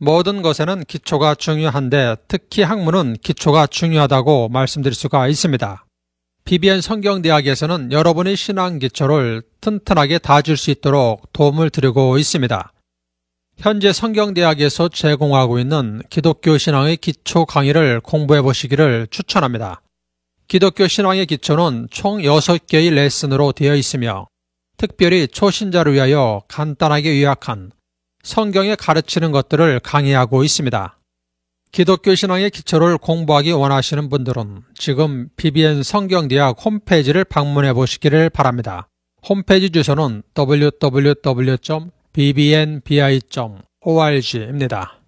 모든 것에는 기초가 중요한데 특히 학문은 기초가 중요하다고 말씀드릴 수가 있습니다. BBN 성경대학에서는 여러분의 신앙 기초를 튼튼하게 다질 수 있도록 도움을 드리고 있습니다. 현재 성경대학에서 제공하고 있는 기독교 신앙의 기초 강의를 공부해 보시기를 추천합니다. 기독교 신앙의 기초는 총 6개의 레슨으로 되어 있으며 특별히 초신자를 위하여 간단하게 요약한 성경에 가르치는 것들을 강의하고 있습니다. 기독교 신앙의 기초를 공부하기 원하시는 분들은 지금 BBN 성경대학 홈페이지를 방문해 보시기를 바랍니다. 홈페이지 주소는 www.bbnbi.org입니다.